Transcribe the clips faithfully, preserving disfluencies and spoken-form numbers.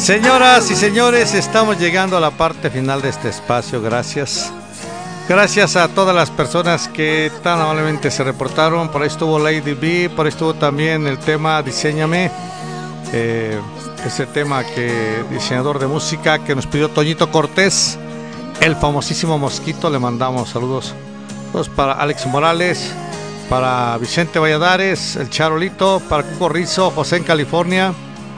Señoras y señores, estamos llegando a la parte final de este espacio. Gracias. Gracias a todas las personas que tan amablemente se reportaron. Por ahí estuvo Lady B, por ahí estuvo también el tema Diseñame. Eh, ese tema que diseñador de música que nos pidió Toñito Cortés, el famosísimo Mosquito. Le mandamos saludos. Saludos para Alex Morales, para Vicente Valladares, el Charolito, para Cuco Rizo, José en California,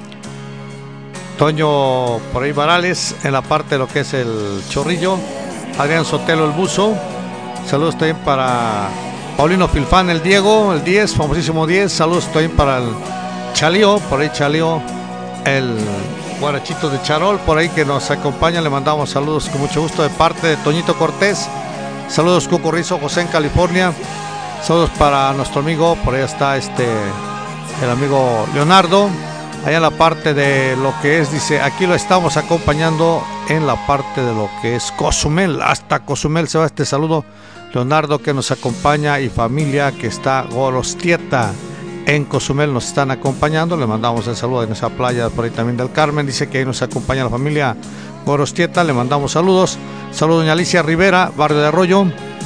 Toño por ahí Varales en la parte de lo que es el Chorrillo, Adrián Sotelo el Buzo. Saludos también para Paulino Filfán, el Diego, el diez, famosísimo diez. Saludos también para el Chalío, por ahí Chalío, el Guarachito de Charol, por ahí que nos acompaña. Le mandamos saludos con mucho gusto de parte de Toñito Cortés. Saludos Cuco Rizo, José en California. Saludos para nuestro amigo, por ahí está este el amigo Leonardo, allá en la parte de lo que es, dice, aquí lo estamos acompañando en la parte de lo que es Cozumel. Hasta Cozumel se va este saludo, Leonardo, que nos acompaña, y familia que está Gorostieta en Cozumel nos están acompañando. Le mandamos el saludo en esa playa por ahí también del Carmen. Dice que ahí nos acompaña la familia Gorostieta. Le mandamos saludos. Saludos doña Alicia Rivera, barrio de Arroyo,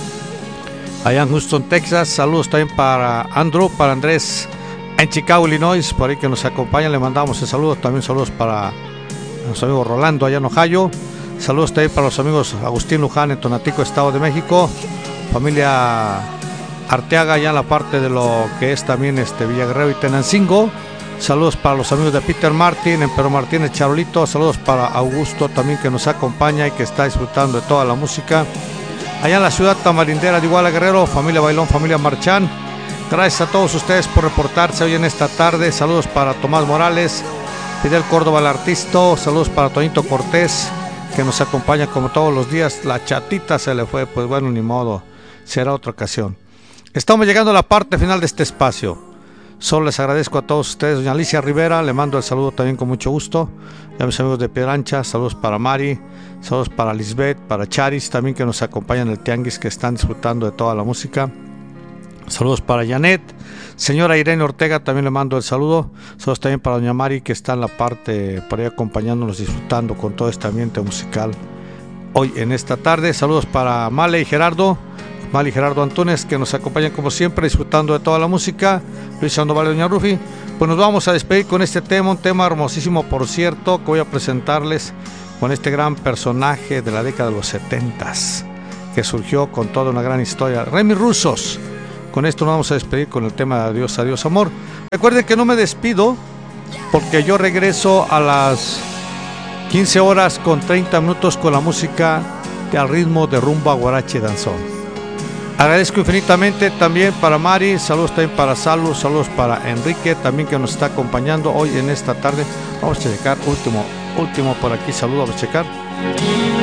allá en Houston, Texas. Saludos también para Andrew, para Andrés en Chicago, Illinois, por ahí que nos acompaña. Le mandamos el saludo. También saludos para nuestro amigo Rolando allá en Ohio. Saludos también para los amigos Agustín Luján en Tonatico, Estado de México. Familia Arteaga allá en la parte de lo que es también este Villaguerrero y Tenancingo. Saludos para los amigos de Peter Martin en Pedro Martínez, Charolito. Saludos para Augusto también, que nos acompaña y que está disfrutando de toda la música allá en la ciudad tamarindera de Iguala Guerrero. Familia Bailón, familia Marchán, gracias a todos ustedes por reportarse hoy en esta tarde. Saludos para Tomás Morales, Fidel Córdoba el artista. Saludos para Toñito Cortés, que nos acompaña como todos los días. La chatita se le fue, pues bueno, ni modo, será otra ocasión. Estamos llegando a la parte final de este espacio. Solo les agradezco a todos ustedes. Doña Alicia Rivera, le mando el saludo también con mucho gusto. Y a mis amigos de Piedrancha, saludos para Mari, saludos para Lisbeth, para Charis también, que nos acompañan en el Tianguis, que están disfrutando de toda la música. Saludos para Janet, señora Irene Ortega, también le mando el saludo. Saludos también para doña Mari, que está en la parte por ahí acompañándonos, disfrutando con todo este ambiente musical hoy en esta tarde. Saludos para Male y Gerardo, Male y Gerardo Antunes, que nos acompañan como siempre, disfrutando de toda la música. Luis Sandoval y doña Rufi. Pues nos vamos a despedir con este tema, un tema hermosísimo, por cierto, que voy a presentarles con este gran personaje de la década de los setentas, que surgió con toda una gran historia, Remy Rusos. Con esto nos vamos a despedir con el tema de Adiós, Adiós Amor. Recuerden que no me despido, porque yo regreso a las quince horas con treinta minutos con la música de al ritmo de rumba, guarache y danzón. Agradezco infinitamente también para Mari, saludos también para Salud, saludos para Enrique también, que nos está acompañando hoy en esta tarde. Vamos a checar último, último por aquí, saludos, vamos a checar.